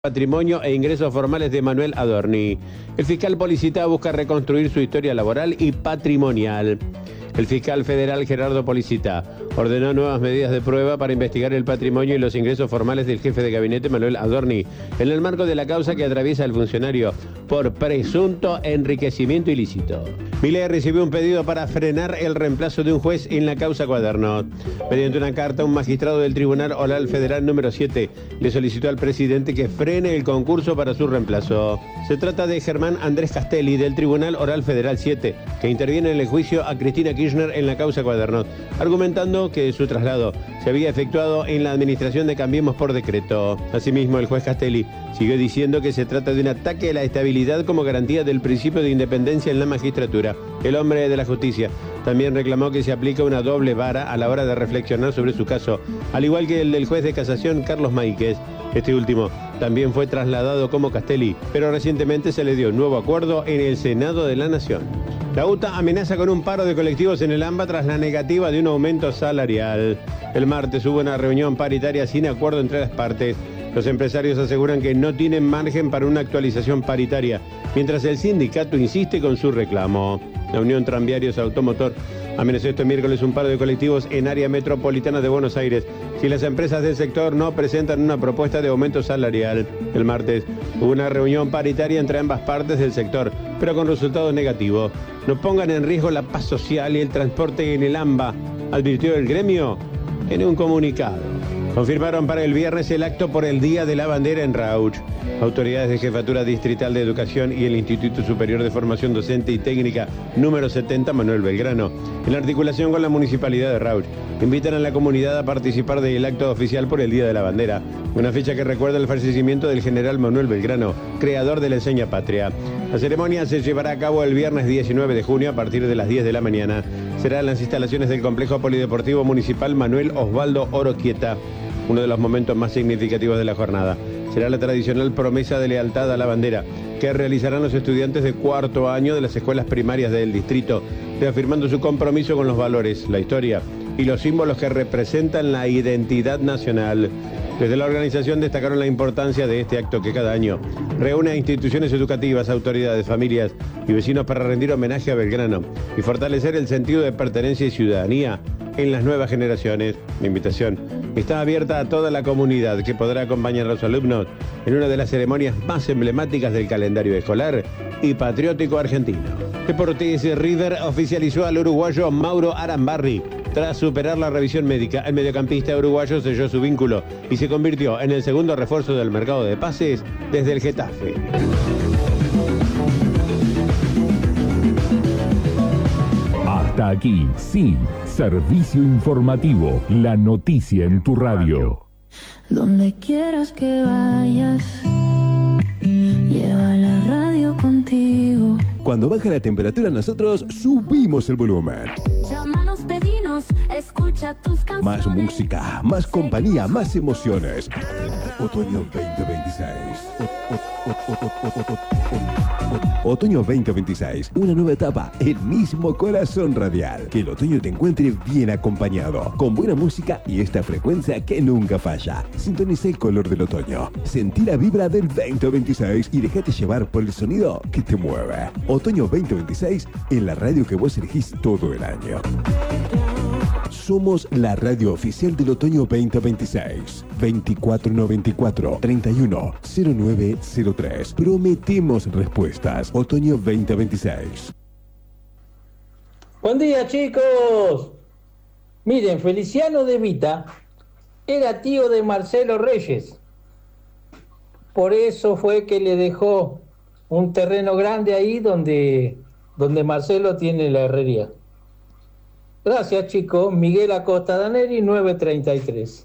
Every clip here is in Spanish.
Patrimonio e ingresos formales de Manuel Adorni. El fiscal Policitá busca reconstruir su historia laboral y patrimonial. El fiscal federal Gerardo Policitá ordenó nuevas medidas de prueba para investigar el patrimonio y los ingresos formales del jefe de gabinete Manuel Adorni en el marco de la causa que atraviesa el funcionario por presunto enriquecimiento ilícito. Milei recibió un pedido para frenar el reemplazo de un juez en la causa Cuaderno. Mediante una carta, un magistrado del Tribunal Oral Federal número 7 le solicitó al presidente que frene el concurso para su reemplazo. Se trata de Germán Andrés Castelli del Tribunal Oral Federal 7, que interviene en el juicio a Cristina Kirchner en la causa Cuaderno, argumentando que su traslado se había efectuado en la administración de Cambiemos por decreto. Asimismo, el juez Castelli siguió diciendo que se trata de un ataque a la estabilidad como garantía del principio de independencia en la magistratura. El hombre de la justicia también reclamó que se aplica una doble vara a la hora de reflexionar sobre su caso, al igual que el del juez de casación Carlos Máiquez. Este último también fue trasladado como Castelli, pero recientemente se le dio un nuevo acuerdo en el Senado de la Nación. La UTA amenaza con un paro de colectivos en el AMBA tras la negativa de un aumento salarial. El martes hubo una reunión paritaria sin acuerdo entre las partes. Los empresarios aseguran que no tienen margen para una actualización paritaria, mientras el sindicato insiste con su reclamo. La Unión Tranviarios Automotor amenazó este miércoles un paro de colectivos en área metropolitana de Buenos Aires si las empresas del sector no presentan una propuesta de aumento salarial. El martes hubo una reunión paritaria entre ambas partes del sector, pero con resultados negativos. No pongan en riesgo la paz social y el transporte en el AMBA, advirtió el gremio en un comunicado. Confirmaron para el viernes el acto por el Día de la Bandera en Rauch. Autoridades de Jefatura Distrital de Educación y el Instituto Superior de Formación Docente y Técnica número 70 Manuel Belgrano, en articulación con la Municipalidad de Rauch, invitan a la comunidad a participar del acto oficial por el Día de la Bandera, una fecha que recuerda el fallecimiento del general Manuel Belgrano, creador de la enseña patria. La ceremonia se llevará a cabo el viernes 19 de junio a partir de las 10 de la mañana. Será en las instalaciones del Complejo Polideportivo Municipal Manuel Osvaldo Oroquieta. Uno de los momentos más significativos de la jornada será la tradicional promesa de lealtad a la bandera que realizarán los estudiantes de cuarto año de las escuelas primarias del distrito, reafirmando su compromiso con los valores, la historia y los símbolos que representan la identidad nacional. Desde la organización destacaron la importancia de este acto que cada año reúne a instituciones educativas, autoridades, familias y vecinos para rendir homenaje a Belgrano y fortalecer el sentido de pertenencia y ciudadanía en las nuevas generaciones. La invitación está abierta a toda la comunidad que podrá acompañar a los alumnos en una de las ceremonias más emblemáticas del calendario escolar y patriótico argentino. Deportes River oficializó al uruguayo Mauro Arambarri. Tras superar la revisión médica, el mediocampista uruguayo selló su vínculo y se convirtió en el segundo refuerzo del mercado de pases desde el Getafe. Hasta aquí, sí, servicio informativo, la noticia en tu radio. Donde quieras que vayas, lleva la radio contigo. Cuando baja la temperatura nosotros subimos el volumen. Llámanos, pedinos, escucha tus canciones. Más música, más compañía, más emociones. Otoño 2026. Otoño 2026, una nueva etapa, el mismo corazón radial. Que el otoño te encuentre bien acompañado, con buena música y esta frecuencia que nunca falla. Sintoniza el color del otoño, sentí la vibra del 2026 y déjate llevar por el sonido que te mueve. Otoño 2026, en la radio que vos elegís todo el año. Somos la radio oficial del otoño 2026. 2494-310903. Prometemos respuestas. Otoño 2026. Buen día, chicos. Miren, Feliciano de Vita era tío de Marcelo Reyes. Por eso fue que le dejó un terreno grande ahí donde Marcelo tiene la herrería. Gracias, chicos. Miguel Acosta Daneri, 933.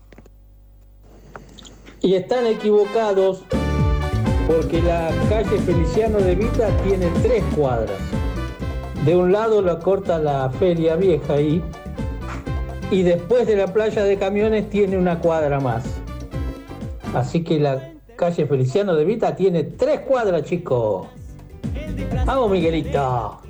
Y están equivocados porque la calle Feliciano de Vita tiene 3 cuadras. De un lado la corta la Feria Vieja ahí, y después de la playa de camiones tiene una cuadra más. Así que la calle Feliciano de Vita tiene 3 cuadras, chicos. Vamos, Miguelito.